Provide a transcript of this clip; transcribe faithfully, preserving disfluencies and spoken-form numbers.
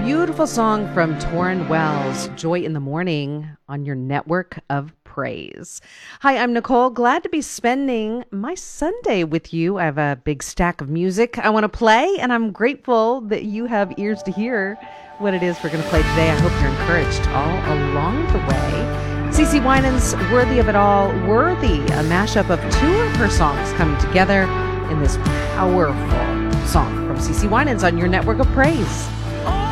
beautiful song from Torrin Wells, Joy in the Morning, on your network of praise. Hi, I'm Nicole. Glad to be spending my Sunday with you. I have a big stack of music I want to play, and I'm grateful that you have ears to hear what it is we're going to play today. I hope you're encouraged all along the way. CeCe Winans' Worthy of It All, Worthy, a mashup of two of her songs coming together in this powerful song from CeCe Winans on your network of praise.